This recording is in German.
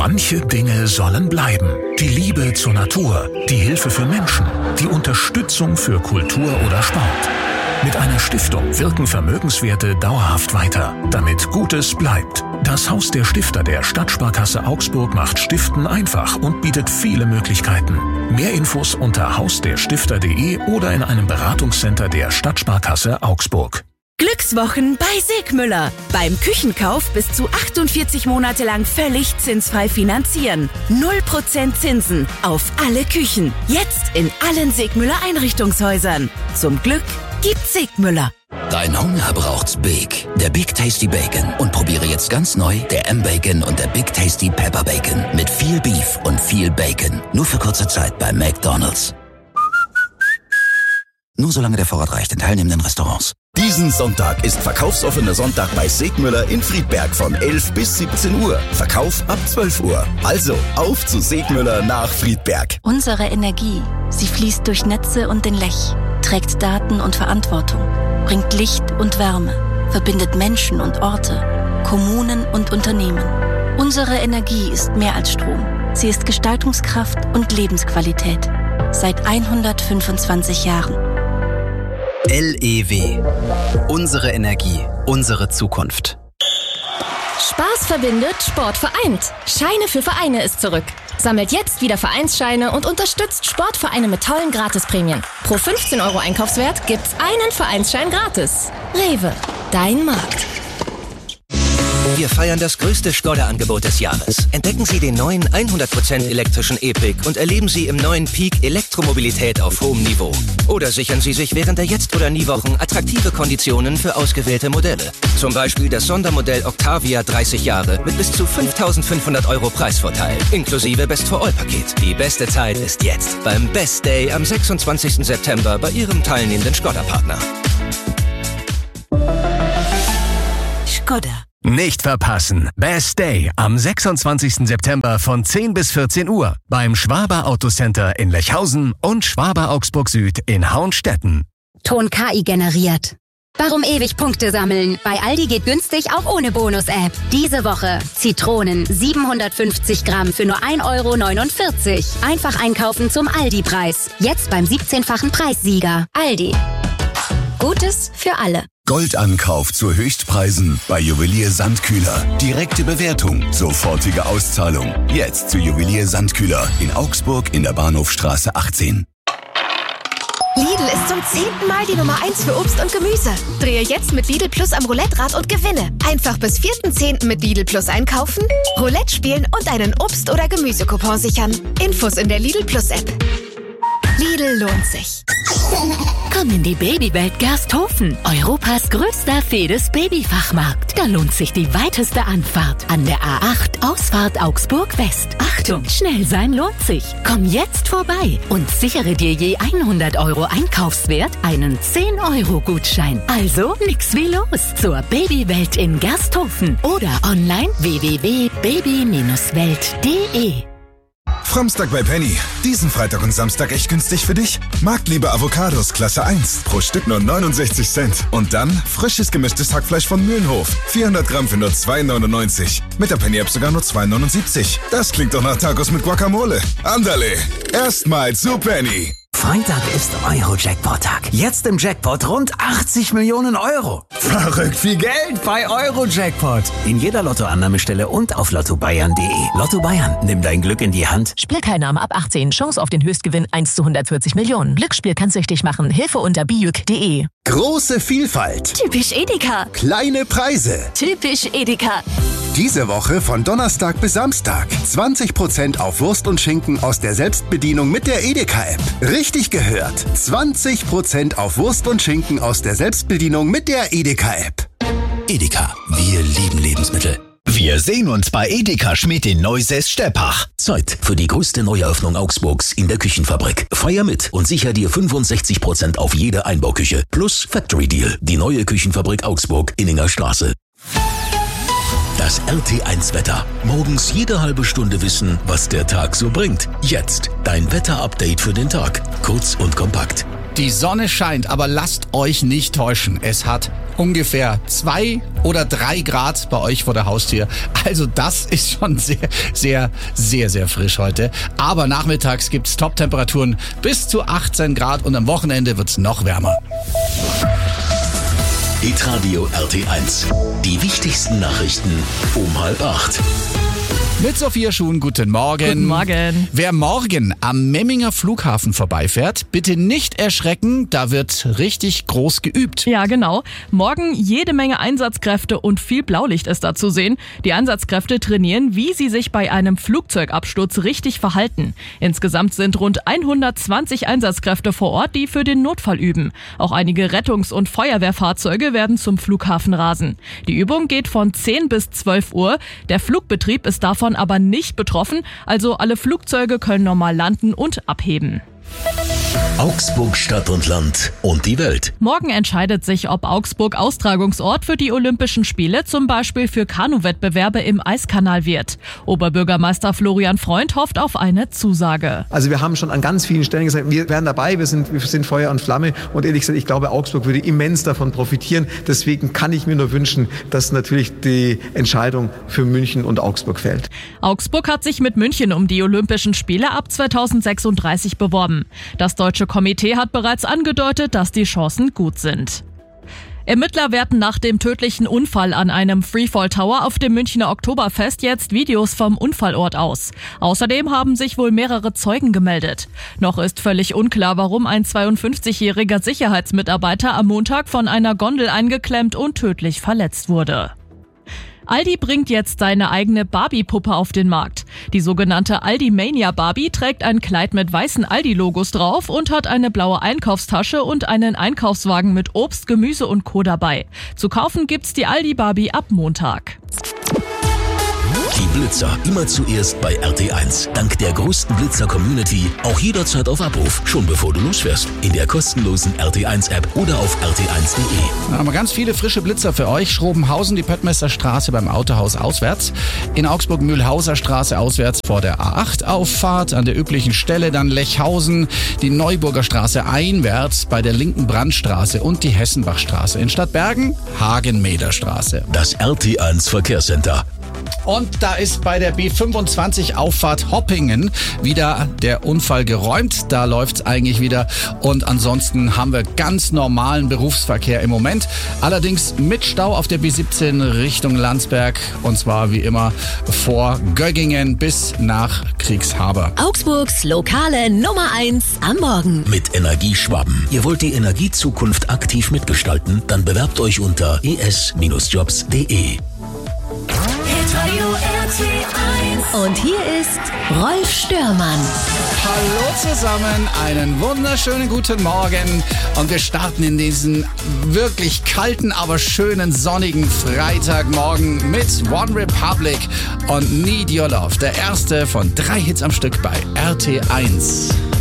Manche Dinge sollen bleiben. Die Liebe zur Natur, die Hilfe für Menschen, die Unterstützung für Kultur oder Sport. Mit einer Stiftung wirken Vermögenswerte dauerhaft weiter, damit Gutes bleibt. Das Haus der Stifter der Stadtsparkasse Augsburg macht Stiften einfach und bietet viele Möglichkeiten. Mehr Infos unter hausderstifter.de oder in einem Beratungscenter der Stadtsparkasse Augsburg. Glückswochen bei Segmüller. Beim Küchenkauf bis zu 48 Monate lang völlig zinsfrei finanzieren. 0% Zinsen auf alle Küchen. Jetzt in allen Segmüller Einrichtungshäusern. Zum Glück gibt's Segmüller. Dein Hunger braucht's Big. Der Big Tasty Bacon. Und probiere jetzt ganz neu der M-Bacon und der Big Tasty Pepper Bacon. Mit viel Beef und viel Bacon. Nur für kurze Zeit bei McDonald's. Nur solange der Vorrat reicht in teilnehmenden Restaurants. Diesen Sonntag ist verkaufsoffener Sonntag bei Segmüller in Friedberg von 11 bis 17 Uhr. Verkauf ab 12 Uhr. Also auf zu Segmüller nach Friedberg. Unsere Energie, sie fließt durch Netze und den Lech, trägt Daten und Verantwortung, bringt Licht und Wärme, verbindet Menschen und Orte, Kommunen und Unternehmen. Unsere Energie ist mehr als Strom. Sie ist Gestaltungskraft und Lebensqualität. Seit 125 Jahren. LEW. Unsere Energie, unsere Zukunft. Spaß verbindet, Sport vereint. Scheine für Vereine ist zurück. Sammelt jetzt wieder Vereinsscheine und unterstützt Sportvereine mit tollen Gratisprämien. Pro 15 € Einkaufswert gibt's einen Vereinsschein gratis. Rewe, dein Markt. Wir feiern das größte Skoda-Angebot des Jahres. Entdecken Sie den neuen 100% elektrischen E-Pick und erleben Sie im neuen Peak Elektromobilität auf hohem Niveau. Oder sichern Sie sich während der Jetzt- oder Nie-Wochen attraktive Konditionen für ausgewählte Modelle. Zum Beispiel das Sondermodell Octavia 30 Jahre mit bis zu 5.500 € Preisvorteil, inklusive Best-for-All-Paket. Die beste Zeit ist jetzt, beim Best Day am 26. September bei Ihrem teilnehmenden Skoda-Partner. Skoda. Nicht verpassen. Best Day am 26. September von 10 bis 14 Uhr beim Schwaber Autocenter in Lechhausen und Schwaber Augsburg Süd in Hauenstetten. Ton KI generiert. Warum ewig Punkte sammeln? Bei Aldi geht günstig auch ohne Bonus-App. Diese Woche Zitronen 750 Gramm für nur 1,49 €. Einfach einkaufen zum Aldi-Preis. Jetzt beim 17-fachen Preissieger. Aldi. Gutes für alle. Goldankauf zu Höchstpreisen bei Juwelier Sandkühler. Direkte Bewertung, sofortige Auszahlung. Jetzt zu Juwelier Sandkühler in Augsburg in der Bahnhofstraße 18. Lidl ist zum 10. Mal die Nummer 1 für Obst und Gemüse. Drehe jetzt mit Lidl Plus am Roulette-Rad und gewinne. Einfach bis 4.10. mit Lidl Plus einkaufen, Roulette spielen und einen Obst- oder Gemüsecoupon sichern. Infos in der Lidl Plus App. Lidl lohnt sich. Komm in die Babywelt Gersthofen, Europas größter Fedes Babyfachmarkt. Da lohnt sich die weiteste Anfahrt an der A8 Ausfahrt Augsburg West. Achtung, schnell sein lohnt sich. Komm jetzt vorbei und sichere dir je 100 € Einkaufswert einen 10-€-Gutschein. Also nix wie los zur Babywelt in Gersthofen oder online www.baby-welt.de. Fromstag bei Penny. Diesen Freitag und Samstag echt günstig für dich. Marktliebe Avocados Klasse 1. Pro Stück nur 69 Cent. Und dann frisches gemischtes Hackfleisch von Mühlenhof. 400 Gramm für nur 2,99. Mit der Penny-App sogar nur 2,79. Das klingt doch nach Tacos mit Guacamole. Andale. Erstmal zu Penny. Freitag ist Euro-Jackpot-Tag. Jetzt im Jackpot rund 80 Millionen €. Verrückt viel Geld bei Euro-Jackpot. In jeder Lottoannahmestelle und auf lottobayern.de. Lotto Bayern, nimm dein Glück in die Hand. Spielteilnahme ab 18. Chance auf den Höchstgewinn 1 zu 140 Millionen. Glücksspiel kann süchtig machen. Hilfe unter bijuk.de. Große Vielfalt. Typisch Edeka. Kleine Preise. Typisch Edeka. Diese Woche von Donnerstag bis Samstag. 20% auf Wurst und Schinken aus der Selbstbedienung mit der Edeka-App. Richtig gehört. 20% auf Wurst und Schinken aus der Selbstbedienung mit der Edeka-App. Edeka, wir lieben Lebensmittel. Wir sehen uns bei Edeka Schmidt in Neusäß-Steppach. Zeit für die größte Neueröffnung Augsburgs in der Küchenfabrik. Feier mit und sicher dir 65% auf jede Einbauküche. Plus Factory Deal, die neue Küchenfabrik Augsburg, Inninger Straße. Das RT1-Wetter. Morgens jede halbe Stunde wissen, was der Tag so bringt. Jetzt dein Wetter-Update für den Tag. Kurz und kompakt. Die Sonne scheint, aber lasst euch nicht täuschen. Es hat ungefähr 2 oder 3 Grad bei euch vor der Haustür. Also das ist schon sehr, sehr, sehr, sehr frisch heute. Aber nachmittags gibt's Top-Temperaturen bis zu 18 Grad und am Wochenende wird's noch wärmer. Hitradio RT1. Die wichtigsten Nachrichten um 7:30. Mit Sophia Schuhn, guten Morgen. Guten Morgen. Wer morgen am Memminger Flughafen vorbeifährt, bitte nicht erschrecken, da wird richtig groß geübt. Ja, genau. Morgen jede Menge Einsatzkräfte und viel Blaulicht ist da zu sehen. Die Einsatzkräfte trainieren, wie sie sich bei einem Flugzeugabsturz richtig verhalten. Insgesamt sind rund 120 Einsatzkräfte vor Ort, die für den Notfall üben. Auch einige Rettungs- und Feuerwehrfahrzeuge werden zum Flughafen rasen. Die Übung geht von 10 bis 12 Uhr. Der Flugbetrieb ist davon aber nicht betroffen, also alle Flugzeuge können normal landen und abheben. Augsburg Stadt und Land und die Welt. Morgen entscheidet sich, ob Augsburg Austragungsort für die Olympischen Spiele, zum Beispiel für Kanuwettbewerbe im Eiskanal wird. Oberbürgermeister Florian Freund hofft auf eine Zusage. Also wir haben schon an ganz vielen Stellen gesagt, wir wären dabei, wir sind Feuer und Flamme und ehrlich gesagt, ich glaube, Augsburg würde immens davon profitieren. Deswegen kann ich mir nur wünschen, dass natürlich die Entscheidung für München und Augsburg fällt. Augsburg hat sich mit München um die Olympischen Spiele ab 2036 beworben. Das Deutsche Komitee hat bereits angedeutet, dass die Chancen gut sind. Ermittler werten nach dem tödlichen Unfall an einem Freefall Tower auf dem Münchner Oktoberfest jetzt Videos vom Unfallort aus. Außerdem haben sich wohl mehrere Zeugen gemeldet. Noch ist völlig unklar, warum ein 52-jähriger Sicherheitsmitarbeiter am Montag von einer Gondel eingeklemmt und tödlich verletzt wurde. Aldi bringt jetzt seine eigene Barbie-Puppe auf den Markt. Die sogenannte Aldi-Mania Barbie trägt ein Kleid mit weißen Aldi-Logos drauf und hat eine blaue Einkaufstasche und einen Einkaufswagen mit Obst, Gemüse und Co. dabei. Zu kaufen gibt's die Aldi-Barbie ab Montag. Die Blitzer immer zuerst bei RT1. Dank der größten Blitzer-Community auch jederzeit auf Abruf, schon bevor du losfährst. In der kostenlosen RT1-App oder auf rt1.de. Da haben wir ganz viele frische Blitzer für euch. Schrobenhausen, die Pöttmesterstraße beim Autohaus auswärts. In Augsburg Mühlhauser Straße auswärts vor der A8-Auffahrt. An der üblichen Stelle dann Lechhausen, die Neuburger Straße einwärts bei der linken Brandstraße und die Hessenbachstraße. In Stadtbergen Hagen-Meder-Straße. Das RT1 Verkehrscenter. Und da ist bei der B25 Auffahrt Hoppingen wieder der Unfall geräumt. Da läuft's eigentlich wieder. Und ansonsten haben wir ganz normalen Berufsverkehr im Moment. Allerdings mit Stau auf der B17 Richtung Landsberg. Und zwar wie immer vor Göggingen bis nach Kriegshaber. Augsburgs lokale Nummer 1 am Morgen. Mit Energieschwaben. Ihr wollt die Energiezukunft aktiv mitgestalten? Dann bewerbt euch unter es-jobs.de. Und hier ist Rolf Störmann. Hallo zusammen, einen wunderschönen guten Morgen. Und wir starten in diesen wirklich kalten, aber schönen sonnigen Freitagmorgen mit One Republic und Need Your Love. Der erste von 3 Hits am Stück bei RT1.